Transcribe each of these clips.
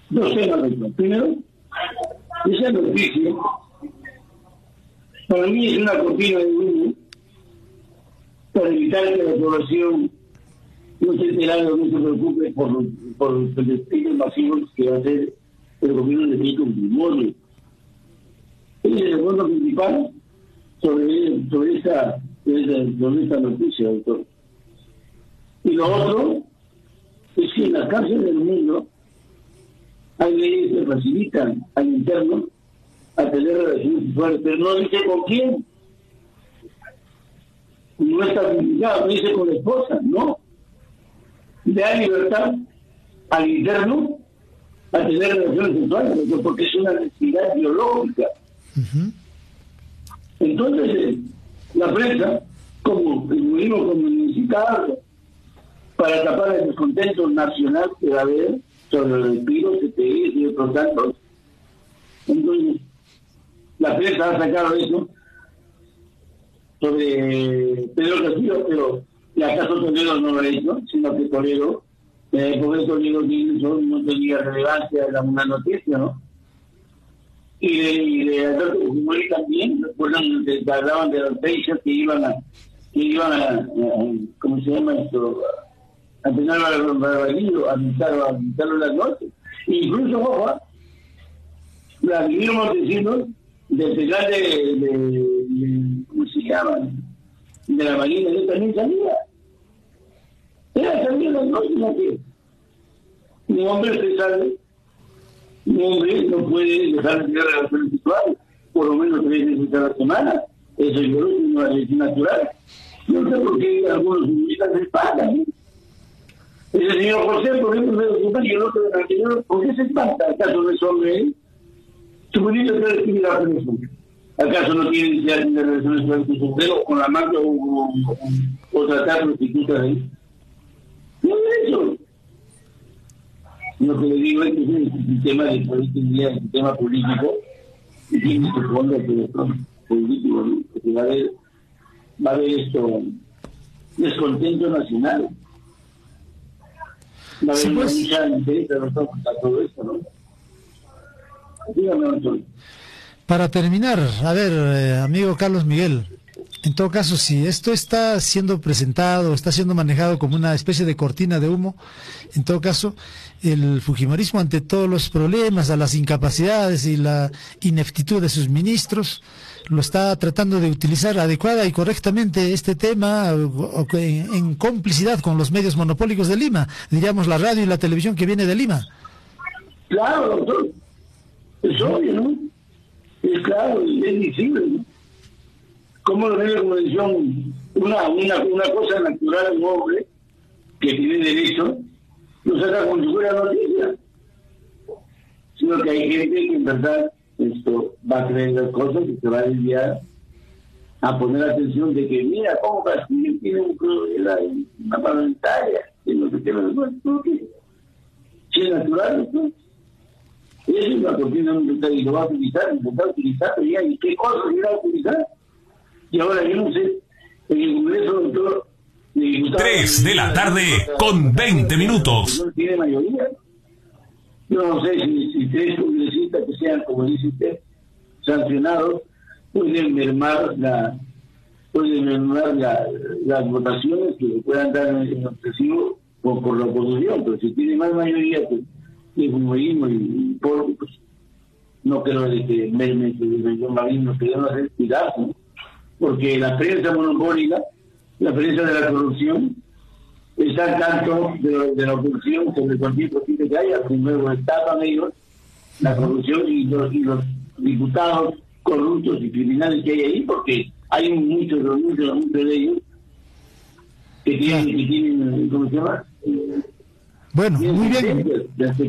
Dos temas, doctor. Primero, esa noticia, para mí es una cortina de humo para evitar que la población no se entere, no se preocupe por los despidos masivos que va a hacer el gobierno de México en Fujimori. Ese es el punto principal sobre esta noticia, doctor. Y lo otro es que en las cárceles del mundo hay leyes que facilitan al interno a tener relaciones sexuales, pero no dice con quién. No está publicado, no dice con la esposa, no. Le da libertad al interno a tener relaciones sexuales, porque es una necesidad biológica. Entonces, la prensa, como el mismo comunicado, para tapar el descontento nacional que va a haber sobre los despidos, CTI y otros tantos, entonces, la prensa ha sacado eso sobre Pedro Castillo, pero ¿y acaso Toledo no lo ha hecho? Sino que Toledo, porque Toledo no tenía relevancia, era una noticia, ¿no? Y de Alberto Fujimori también, recuerdan que hablaban de los países que iban a ¿cómo se llama esto? A tener a visitarlo las noches. Incluso, ojo, Vladimir Montesinos, del penal de ¿cómo se llama? De la Marina, él también salía. Era también las noches aquí. Un hombre se sale, un hombre no puede dejar de tener relaciones sexuales, por lo menos 3 veces a la semana. Eso yo creo que es una ley natural. No sé por qué algunos futbolistas se pagan, ¿eh? Ese señor José, por ejemplo, y el otro del anterior, ¿por qué se espanta? ¿Acaso no es hombre él? Suponiendo que él tiene la relación. ¿Acaso no tiene necesidad de relaciones con su sombrero, con la mano o tratar prostitutas ahí? No es eso. Lo que le digo es que es un sistema de política, un sistema político, y tiene que fondo de político, ¿no? Porque va a haber esto, descontento nacional. Va a haber mucha interés a todo esto, ¿no? Dígame, Antonio. Para terminar, a ver, amigo Carlos Miguel, en todo caso, si esto está siendo presentado, está siendo manejado como una especie de cortina de humo, en todo caso, el fujimorismo, ante todos los problemas, a las incapacidades y la ineptitud de sus ministros, lo está tratando de utilizar adecuada y correctamente este tema en complicidad con los medios monopólicos de Lima, diríamos la radio y la televisión que viene de Lima. Claro, doctor, es obvio, ¿no? Es claro, es visible, ¿no? ¿Cómo lo ve como decisión? Una cosa natural, un hombre que tiene derecho, no saca como si fuera noticia. Sino que hay gente que en verdad esto va a creer las cosas y se va a desviar a poner atención de que mira cómo Castillo tiene una parlamentaria, que no se queda ¿por qué? Si es natural, ¿no? Esa es una cortina y lo va a utilizar, pero ya, ¿y qué cosa irá a utilizar? Y ahora yo no sé, en el Congreso, doctor, 3 de la tarde con 20 minutos. No tiene mayoría. Yo no sé si 3 congresistas que sean, como dice usted, sancionados, pueden mermar las votaciones que puedan dar en obsesivo por la oposición, pero si tiene más mayoría pues el fujimorismo y por pues no creo de que merme que el marino que deben hacer cuidado, ¿no? Porque la prensa monopólica, la prensa de la corrupción, está al tanto de la corrupción sobre cualquier cosita que haya, primero destapan ellos la corrupción y los diputados corruptos y criminales que hay ahí, porque hay muchos de ellos que tienen ¿cómo se llama? Bueno, muy bien.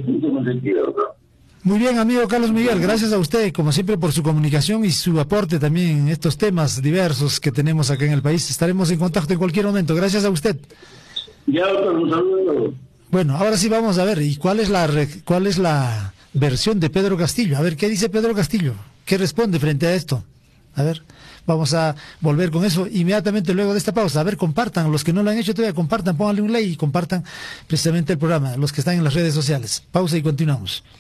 Muy bien, amigo Carlos Miguel, gracias a usted, como siempre, por su comunicación y su aporte también en estos temas diversos que tenemos acá en el país. Estaremos en contacto en cualquier momento. Gracias a usted. Ya, doctor, un saludo. Bueno, ahora sí vamos a ver, ¿y cuál es la versión de Pedro Castillo? A ver, ¿qué dice Pedro Castillo? ¿Qué responde frente a esto? A ver, vamos a volver con eso inmediatamente luego de esta pausa. A ver, compartan, los que no lo han hecho todavía, compartan, pónganle un like y compartan precisamente el programa, los que están en las redes sociales. Pausa y continuamos.